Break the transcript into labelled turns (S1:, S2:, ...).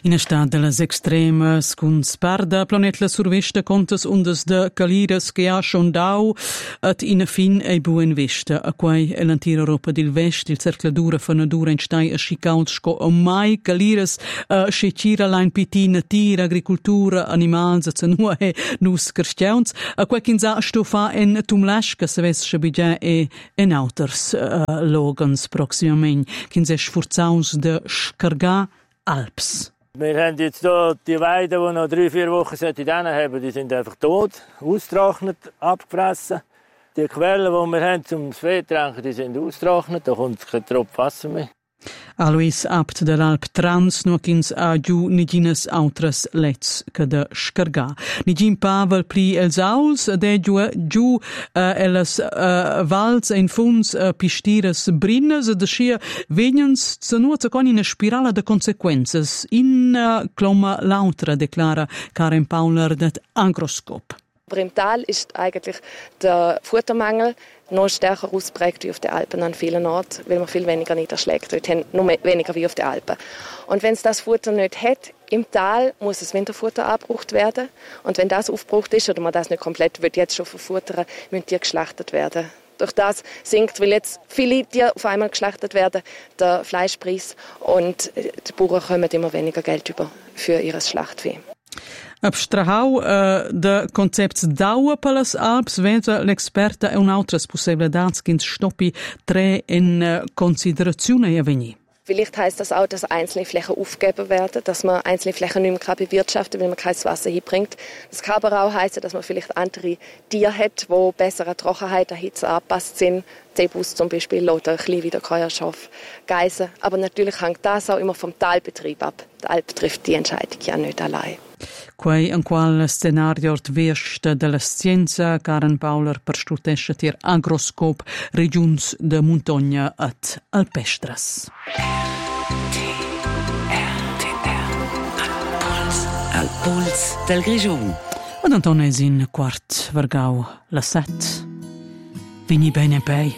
S1: In stat de las extremas cun sparda planet la survesta contas undas de caliras che ha schondau at in fin ei buen vesta a quai è l'antira Europa del Vest il cercladura fanadura in stai a schicausco o mai caliras schecira lain pitina tira agricultura animals a nua e nus cristians a quai kinza stofa en tumlaschka se ves schabigia e en auters logans proximament kinza sforzaus de scarga Alps.
S2: Wir haben jetzt hier die Weiden, die noch 3-4 Wochen haben, die sind einfach tot, ausgetrocknet, abgefressen. Die Quellen, die wir haben zum Fee trinken, die sind ausgetrocknet, da kommt kein Tropfen Wasser mehr.
S1: Alois apt de l'Alp Trans no kins a giu niginas autras lets che de scarga. Nigin pavel pli els auls de giu elas vals in funs pistiras brinnas de schia vegnens zanuza con in spirala de consequences in cloma lautra declara Karen Pauler det Agroscope.
S3: Aber im Tal ist eigentlich der Futtermangel noch stärker ausprägt wie auf den Alpen an vielen Orten, weil man viel weniger Niederschläge dort haben, nur weniger wie auf den Alpen. Und wenn es das Futter nicht hat, im Tal muss das Winterfutter abgebraucht werden. Und wenn das aufgebraucht ist oder man das nicht komplett will, jetzt schon verfuttern, müssen die geschlachtet werden. Durch das sinkt, weil jetzt viele Tiere auf einmal geschlachtet werden, der Fleischpreis und die Bauern kommen immer weniger Geld über für ihr Schlachtvieh.
S1: Abstrahau de concepts d'aua per las Alps veda l'experta e un'altras possibilidades che stoppi tre in considerazione a venir.
S3: Vielleicht heisst das auch, dass einzelne Flächen aufgegeben werden, dass man einzelne Flächen nicht mehr bewirtschaften kann, weil man kein Wasser hinbringt. Das kann aber auch heissen, dass man vielleicht andere Tiere hat, die besser an Trockenheit, an Hitze angepasst sind. Zebus zum Beispiel oder ein bisschen wie der Keuerschaft, Geissen. Aber natürlich hängt das auch immer vom Talbetrieb ab. Der Alp trifft die Entscheidung ja nicht allein.
S1: Quei in qual scenario vesta della scienza Karen Pauler per strutesce tir Agroscope regions de Montogna at Alpestras.
S4: Al puls del Grigiun.
S1: Ad Antones in quart vargau la set. Vini bene bei.